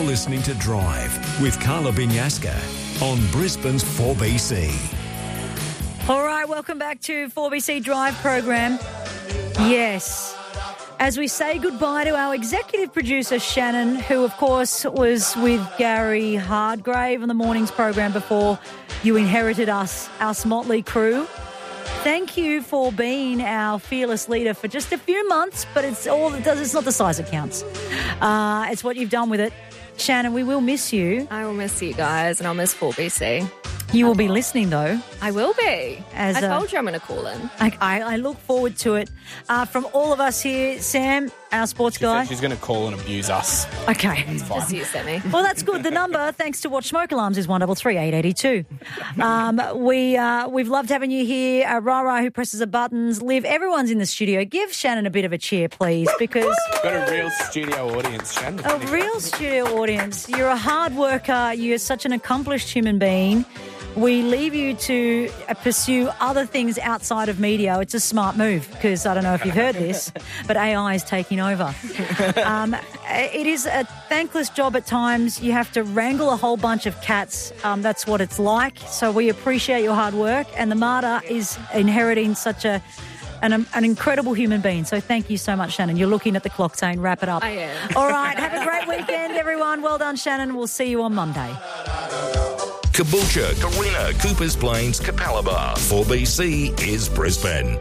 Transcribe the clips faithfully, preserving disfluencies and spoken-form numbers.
listening to Drive with Carla Binyaska on Brisbane's four B C. All right, welcome back to four B C Drive program. Yes. As we say goodbye to our executive producer, Shannon, who, of course, was with Gary Hardgrave on the morning's program before you inherited us, our motley crew. Thank you for being our fearless leader for just a few months, but it's all it does. It's not the size that counts. Uh, it's what you've done with it. Shannon, we will miss you. I will miss you guys, and I'll miss four B C. You will be listening, though. I will be. As I a, told you I'm going to call in. I, I, I look forward to it. Uh, from all of us here, Sam, our sports she guy. Said she's going to call and abuse us. Okay. It's fine. Just you, Sammy. Well, that's good. The number, thanks to Watch Smoke Alarms, is one double three eight eighty two. Um, we uh, we've loved having you here. Uh, Rara, who presses the buttons. Liv, everyone's in the studio. Give Shannon a bit of a cheer, please, because We've got a real studio audience, Shannon. a real studio audience. You're a hard worker. You're such an accomplished human being. We leave you to uh, pursue other things outside of media. It's a smart move because I don't know if you've heard this, but A I is taking over. Um, it is a thankless job at times. You have to wrangle a whole bunch of cats. Um, that's what it's like. So we appreciate your hard work. And the Marta is inheriting such a An, an incredible human being. So thank you so much, Shannon. You're looking at the clock saying wrap it up. I am. All right. Have a great weekend, everyone. Well done, Shannon. We'll see you on Monday. Caboolture, Carina, Coopers Plains, Capalaba. four B C is Brisbane.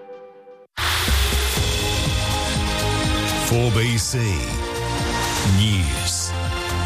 four B C News.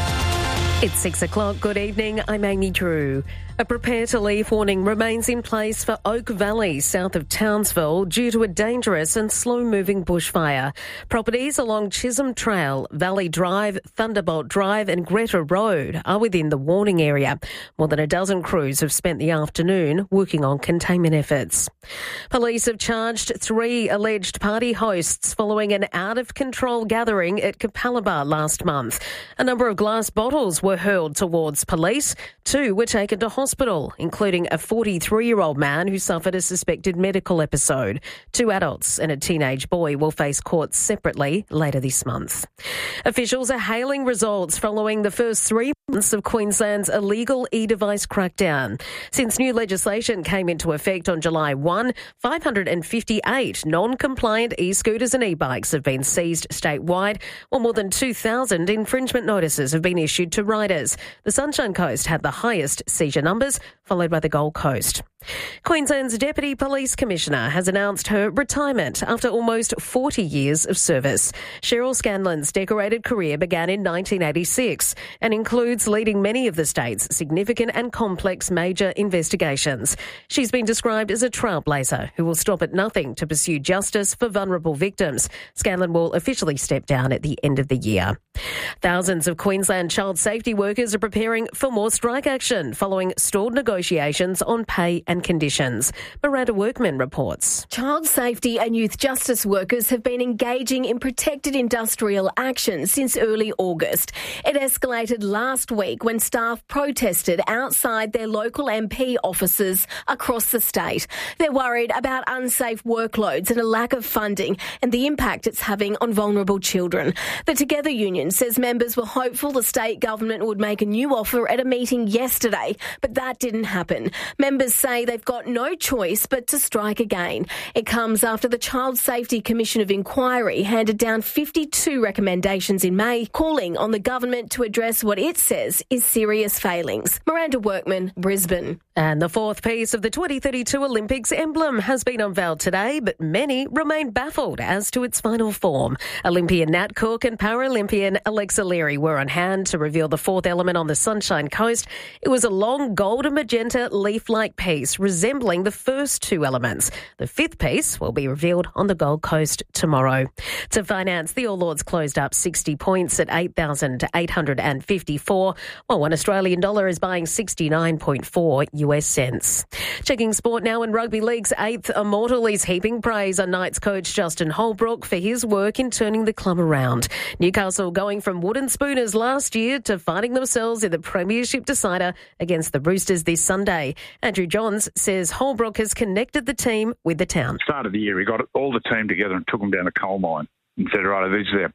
It's six o'clock. Good evening. I'm Amy Drew. A prepare to leave warning remains in place for Oak Valley, south of Townsville, due to a dangerous and slow-moving bushfire. Properties along Chisholm Trail, Valley Drive, Thunderbolt Drive and Greta Road are within the warning area. More than a dozen crews have spent the afternoon working on containment efforts. Police have charged three alleged party hosts following an out-of-control gathering at Capalaba last month. A number of glass bottles were hurled towards police. Two were taken to hospital, including a forty-three-year-old man who suffered a suspected medical episode. Two adults and a teenage boy will face court separately later this month. Officials are hailing results following the first three months of Queensland's illegal e-device crackdown. Since new legislation came into effect on July first, five hundred fifty-eight non-compliant e-scooters and e-bikes have been seized statewide, while more than two thousand infringement notices have been issued to riders. The Sunshine Coast had the highest seizure numbers, followed by the Gold Coast. Queensland's Deputy Police Commissioner has announced her retirement after almost forty years of service. Cheryl Scanlon's decorated career began in nineteen eighty-six and includes leading many of the state's significant and complex major investigations. She's been described as a trailblazer who will stop at nothing to pursue justice for vulnerable victims. Scanlon will officially step down at the end of the year. Thousands of Queensland child safety workers are preparing for more strike action following stalled negotiations on pay and conditions. Miranda Workman reports. Child safety and youth justice workers have been engaging in protected industrial action since early August. It escalated last week when staff protested outside their local M P offices across the state. They're worried about unsafe workloads and a lack of funding and the impact it's having on vulnerable children. The Together Union says members were hopeful the state government would make a new offer at a meeting yesterday, but that didn't happen. Members say they've got no choice but to strike again. It comes after the Child Safety Commission of Inquiry handed down fifty-two recommendations in May, calling on the government to address what it says is serious failings. Miranda Workman, Brisbane. And the fourth piece of the twenty thirty-two Olympics emblem has been unveiled today, but many remain baffled as to its final form. Olympian Nat Cook and Paralympian Alexa Leary were on hand to reveal the fourth element on the Sunshine Coast. It was a long golden magenta leaf-like piece resembling the first two elements. The fifth piece will be revealed on the Gold Coast tomorrow. To finance, the All Ords closed up sixty points at eight thousand eight hundred fifty-four, while one Australian dollar is buying sixty-nine point four U S cents. Checking sport now, in Rugby League's eighth immortal is heaping praise on Knights coach Justin Holbrook for his work in turning the club around. Newcastle going from wooden spooners last year to finding themselves in the premiership decider against the Roosters this Sunday. Andrew Johns says Holbrook has connected the team with the town. Start of the year, we got all the team together and took them down a coal mine and said, right, this is our